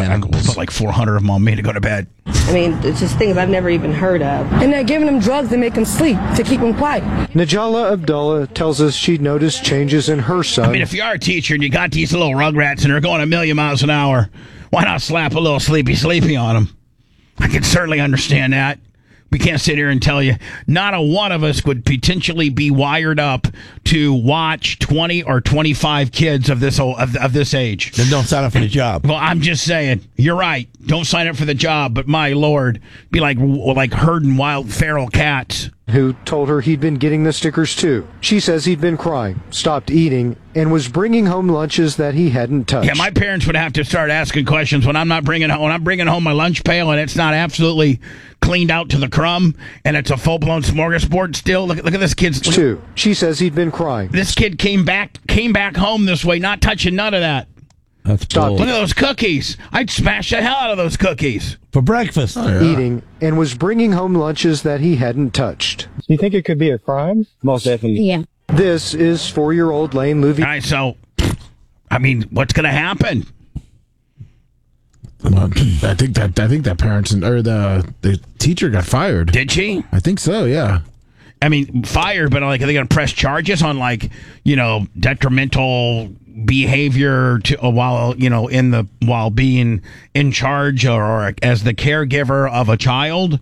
I put like 400 of them on me to go to bed. I mean, it's just things I've never even heard of. And they're giving them drugs to make them sleep, to keep them quiet. Najala Abdullah tells us she noticed changes in her son. I mean, if you are a teacher and you got these little rugrats and they're going a million miles an hour, why not slap a little sleepy on them? I can certainly understand that. We can't sit here and tell you. Not a one of us would potentially be wired up to watch 20 or 25 kids of this age. Then don't sign up for the job. Well, I'm just saying. You're right. Don't sign up for the job. But my Lord, be like herding wild feral cats. Who told her he'd been getting the stickers too. She says he'd been crying, stopped eating, and was bringing home lunches that he hadn't touched. Yeah, my parents would have to start asking questions when I'm bringing home my lunch pail and it's not absolutely cleaned out to the crumb and it's a full-blown smorgasbord still. Look at this kid's too. She says he'd been crying. This kid came back home this way, not touching none of that. Stop. Look at those cookies. I'd smash the hell out of those cookies. For breakfast. Oh, yeah. Eating and was bringing home lunches that he hadn't touched. Do you think it could be a crime? Most definitely. Yeah. This is 4-year-old Lane Louvie. All right, so, I mean, what's going to happen? Well, I think that parents or the teacher got fired. Did she? I think so, yeah. I mean, fired, but like, are they going to press charges on detrimental behavior while being in charge or as the caregiver of a child?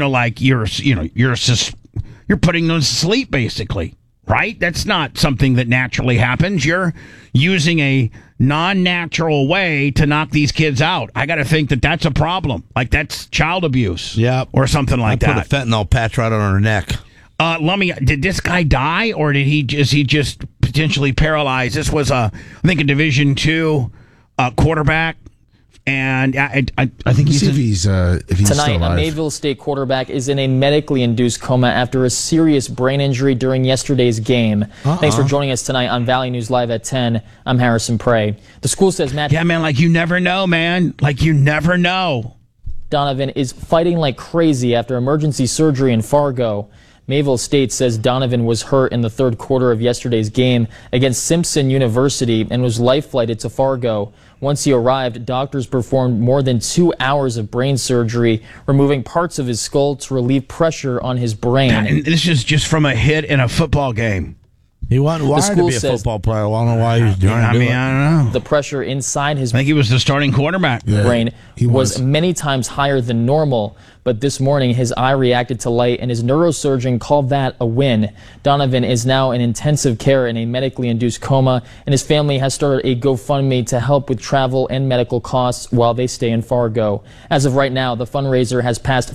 You're putting them to sleep basically, right? That's not something that naturally happens. You're using a non-natural way to knock these kids out. I got to think that that's a problem. Like that's child abuse, or something like that. Put a fentanyl patch right on her neck. Lummy, did this guy die, or is he just potentially paralyzed? This was I think a Division II quarterback, and I think he's if he's Tonight, still alive. A Mayville State quarterback is in a medically induced coma after a serious brain injury during yesterday's game. Thanks for joining us tonight on Valley News Live at 10. I'm Harrison Prey. The school says Matt. Yeah, man, like you never know, man. Like you never know. Donovan is fighting like crazy after emergency surgery in Fargo. Mayville State says Donovan was hurt in the third quarter of yesterday's game against Simpson University and was life-flighted to Fargo. Once he arrived, doctors performed more than 2 hours of brain surgery, removing parts of his skull to relieve pressure on his brain. And this is just from a hit in a football game. He wasn't wired to be a football player. Well, I don't know why he was doing it. I don't know. The pressure inside his I think he was the starting quarterback. brain was many times higher than normal, but this morning his eye reacted to light and his neurosurgeon called that a win. Donovan is now in intensive care in a medically induced coma, and his family has started a GoFundMe to help with travel and medical costs while they stay in Fargo. As of right now, the fundraiser has passed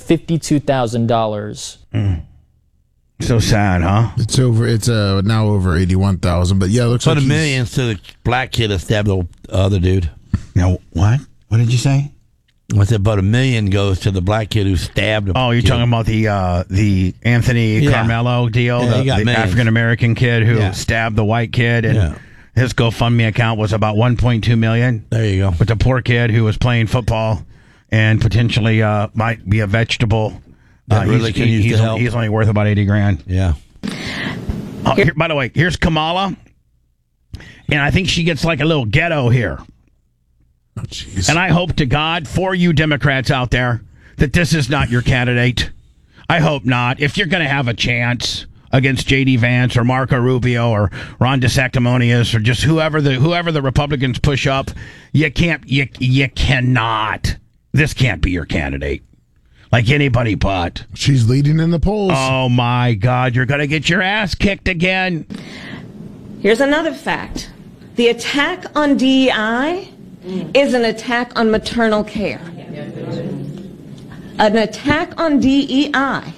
$52,000. So sad, huh? It's now over 81,000, but yeah, it looks like $1 million to the black kid that stabbed the other dude. Now what? What did you say? I said about $1 million goes to the black kid who stabbed. Oh, you're talking about the Anthony Carmelo deal, the African American kid who stabbed the white kid, and his GoFundMe account was about $1.2 million. There you go. But the poor kid who was playing football and potentially might be a vegetable. He's only worth about $80,000. Yeah. By the way, here's Kamala, and I think she gets like a little ghetto here. Oh, jeez. And I hope to God for you Democrats out there that this is not your candidate. I hope not. If you're going to have a chance against J.D. Vance or Marco Rubio or Ron DeSanctimonious or just whoever the Republicans push up, you cannot. This can't be your candidate. Like anybody but. She's leading in the polls. Oh, my God. You're going to get your ass kicked again. Here's another fact. The attack on DEI is an attack on maternal care. An attack on DEI.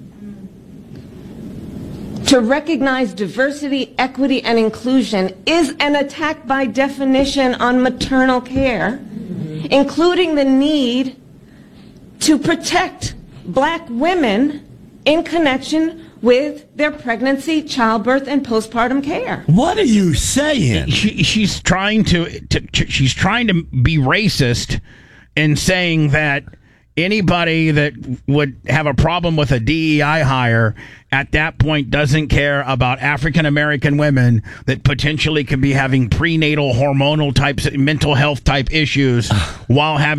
To recognize diversity, equity, and inclusion is an attack by definition on maternal care, including the need to protect black women in connection with their pregnancy, childbirth, and postpartum care. What are you saying? She's trying to be racist in saying that anybody that would have a problem with a DEI hire at that point doesn't care about African American women that potentially could be having prenatal hormonal types, mental health type issues while having